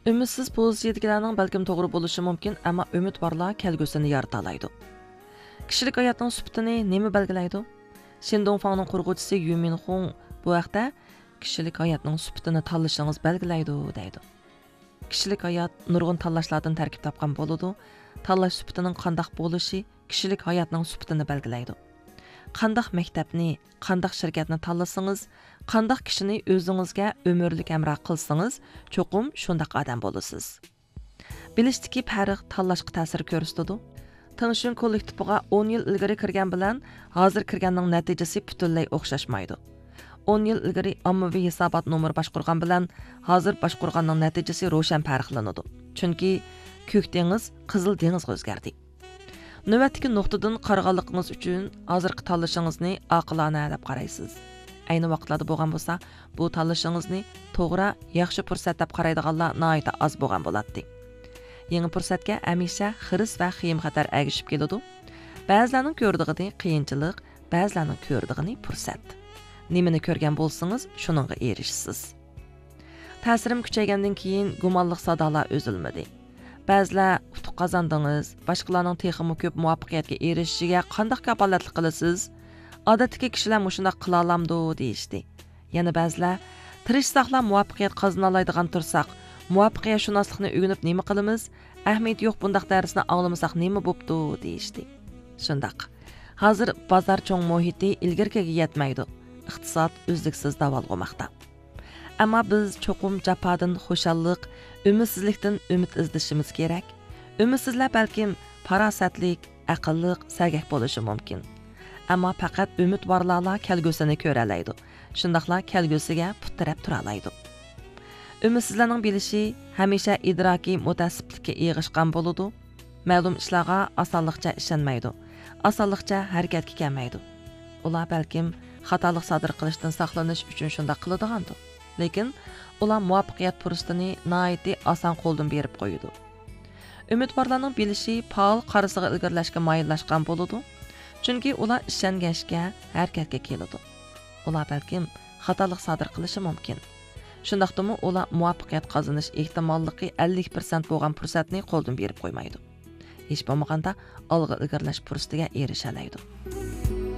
Ümitsiz pozitsiyadagilarning balkim to'g'ri bo'lishi mumkin, ammo umid borlar kelgusini yarata oladi. Kishilik hayotning sifatini nima belgilaydi? Shindongfangning qurg'uvchisi Yu Minhong bu haqda kishilik hayotning sifatini tanlashingiz belgilaydi deydi. Kishilik hayot nurg'un tanlashlardan tarkib topgan bo'ladi. Tanlash sifatining qandoq bo'lishi kishilik hayotning sifatini belgilaydi. Qandoq maktabni, qandoq shirkatni tanlasangiz, qandoq kishini o'zingizga umrlik hamroh qilsangiz, cho'qim shundoq odam bo'lasiz. Bilishdiki farq tanlashga ta'sir ko'rsatadi. Tanishing kollektiviga 10 yil ilgari kirgan bilan hozir kirganning natijasi butunlay o'xshashmaydi. 10 yil ilgari ommaviy hisobot nomer boshqurgan bilan hozir boshqurganning natijasi ro'shan farqlanadi. Chunki ko'k dengiz qizil dengizga o'zgardi. Navbatdagi nuqtadan qaraganligingiz uchun hozirgi tanlashingizni aqlona deb qaraysiz. Ayni vaqtlarda bo'lgan bo'lsa, bu tanlashingizni to'g'ri, yaxshi fursat deb qaraydiganlar nihoyatda oz bo'lgan bo'ladi. Yangi fursatga hamisha xiris va xiyim xatar agishib keladi. Ba'zilarning ko'rdig'ini qiyinchilik, ba'zilarning ko'rdig'ini fursat. Nimani ko'rgan bo'lsangiz, shuningga erishsiz. Ta'sirim kuchaygandan keyin gumonliq sadolar o'zilmadi. Ba'zilar utuq qozondingiz, boshqalarning texmi ko'p muvaffaqiyatga erishishiga qanday kafolatlik qilasiz? Odatdagi kishilar mushunda qila olamdi deyishdi. Yana ba'zilar tirishsaqlar muvaffaqiyat qozona oladigan tursak, muvaffaqiyatshunaslikni o'rganib nima qilamiz? Ahmiyat yo'q bundaq darsni anglamasak nima bo'pti deyishdi. Shundaq. Hozir bozor cho'ng muhiti ilgirkiga yetmaydi. Iqtisod uzluksiz davolg'omoqda. Ammo biz cho'qim jafodan xushallik, umidsizlikdan umid izlashimiz kerak. Umidsizlar balkim farosatlik, aqlliq, sagak bo'lishi mumkin. Ammo faqat umid borlarla kelgusini ko'ra oladi. Shundaqlar kelgusiga puttirab tura oladi. Umidsizlarning bilishi hamisha idrokiy mutassiblikka eg'ishgan bo'ladi. Ma'lum ishlarga osonlikcha ishonmaydi. Osonlikcha harakatga kelmaydi. Ular balkim xatolik sodir qilishdan saqlanish uchun shunday qiladigandir. Lekin ular muvaffaqiyat fursatini nihoyatda oson qo'ldan berib qo'yadi. Umidvorlarning bilishi faol qarisiga ilgirlashga moyillashgan bo'ladi. Chunki ular ishongashga, harakatga keladi. Ular balkim xatolik sodir qilishi mumkin. Shundaqdimi ular muvaffaqiyat qozonish ehtimolligi 50% bo'lgan fursatni qo'ldan berib qo'ymaydi. Hech bo'lmaganda olg'a ilgirlash fursatiga erisha oladi.